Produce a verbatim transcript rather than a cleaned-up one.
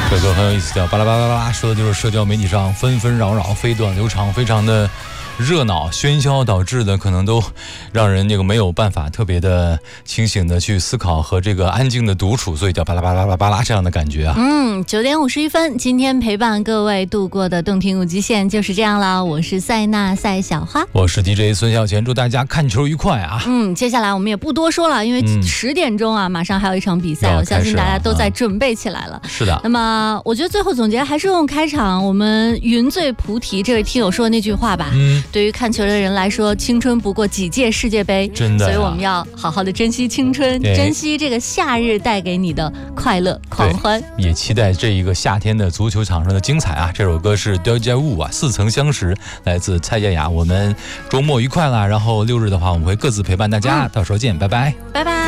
这歌很有意思，叫巴拉巴拉巴拉，说的就是社交媒体上纷纷扰扰、飞短流长，非常的热闹喧嚣，导致的可能都让人这个没有办法特别的清醒的去思考和这个安静的独处，所以叫巴拉巴拉巴拉巴拉这样的感觉啊。 嗯，九点五十一分，今天陪伴各位度过的动听五极限就是这样了。我是塞纳赛小花， 我是 D J 孙小贤，祝大家看球愉快啊。 嗯，接下来我们也不多说了，因为十点钟啊，马上还有一场比赛，我相信大家都在准备起来了。 是的。 那么我觉得最后总结还是用开场我们云醉菩提这位听友说的那句话吧。嗯，对于看球的人来说，青春不过几届世界杯， 真的、啊， 所以我们要好好的珍惜青春，珍惜这个夏日带给你的快乐狂欢， 也期待这一个夏天的足球场上的精彩啊！这首歌是 Deja Vu 啊，似曾相识，来自蔡健雅。我们周末愉快啦！然后六日的话，我们会各自陪伴大家，嗯、到时候见，拜拜， 拜拜。